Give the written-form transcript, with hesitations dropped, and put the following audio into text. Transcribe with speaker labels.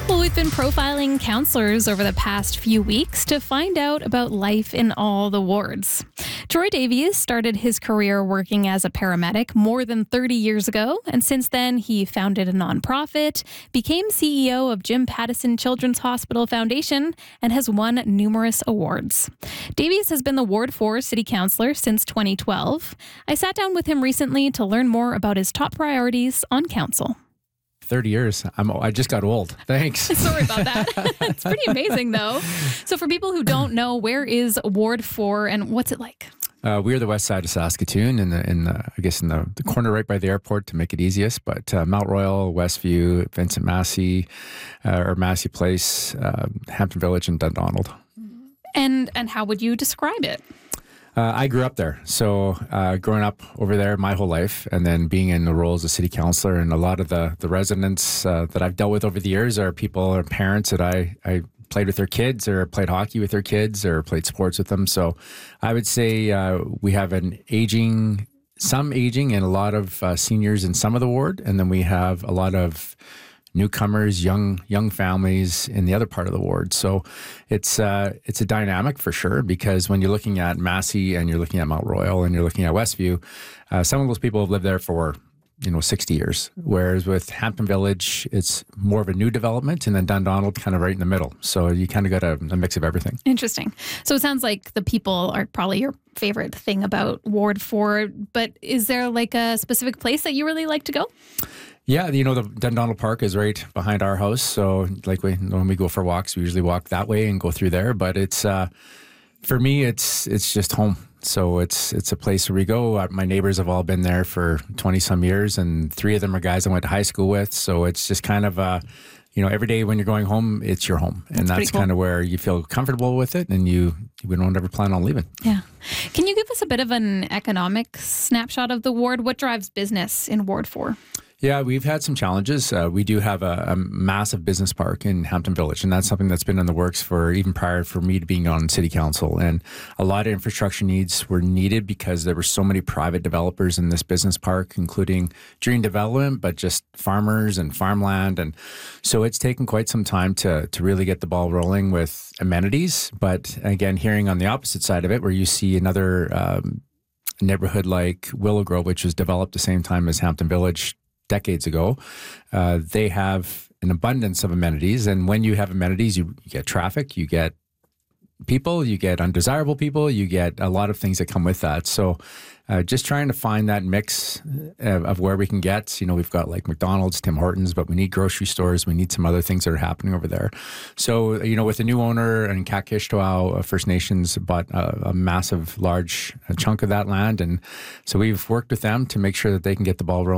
Speaker 1: Well, we've been profiling counselors over the past few weeks to find out about life in all the wards. Troy Davies started his career working as a paramedic more than 30 years ago, and since then he founded a nonprofit, became CEO of Jim Pattison Children's Hospital Foundation, and has won numerous awards. Davies has been the Ward 4 City Councillor since 2012. I sat down with him recently to learn more about his top priorities on council.
Speaker 2: 30 years. I just got old. Thanks.
Speaker 1: Sorry about that. It's pretty amazing, though. So for people who don't know, where is Ward 4 and what's it like?
Speaker 2: We're the west side of Saskatoon, in the corner right by the airport to make it easiest. But Mount Royal, Westview, Vincent Massey, or Massey Place, Hampton Village, and Dundonald.
Speaker 1: And how would you describe it?
Speaker 2: I grew up there, so growing up over there my whole life, and then being in the role as a city councillor, and a lot of the residents that I've dealt with over the years are people or parents that I played with their kids, or played hockey with their kids, or played sports with them. So I would say we have some aging and a lot of seniors in some of the ward, and then we have a lot of newcomers, young families in the other part of the ward. So it's a dynamic for sure, because when you're looking at Massey and you're looking at Mount Royal and you're looking at Westview, some of those people have lived there for 60 years. Whereas with Hampton Village, it's more of a new development, and then Dundonald kind of right in the middle. So you kind of got a mix of everything.
Speaker 1: Interesting. So it sounds like the people are probably your favorite thing about Ward 4, but is there like a specific place that you really like to go?
Speaker 2: Yeah, the Dundonald Park is right behind our house. So when we go for walks, we usually walk that way and go through there. But it's, for me, it's just home. So it's a place where we go. My neighbors have all been there for 20 some years, and 3 of them are guys I went to high school with. So it's just kind of, every day when you're going home, it's your home. And that's cool. Kind of where you feel comfortable with it, and we don't ever plan on leaving.
Speaker 1: Yeah. Can you give us a bit of an economic snapshot of the ward? What drives business in Ward 4?
Speaker 2: Yeah, we've had some challenges. We do have a massive business park in Hampton Village, and that's something that's been in the works for even prior for me to being on city council. And a lot of infrastructure needs were needed because there were so many private developers in this business park, including Dream Development, but just farmers and farmland. And so it's taken quite some time to really get the ball rolling with amenities. But again, hearing on the opposite side of it, where you see another neighborhood like Willow Grove, which was developed the same time as Hampton Village decades ago, they have an abundance of amenities. And when you have amenities, you get traffic, you get people, you get undesirable people, you get a lot of things that come with that. So just trying to find that mix of where we can get, we've got like McDonald's, Tim Hortons, but we need grocery stores. We need some other things that are happening over there. So, with the new owner and Kakishtoa First Nations bought a massive, large chunk of that land. And so we've worked with them to make sure that they can get the ball rolling.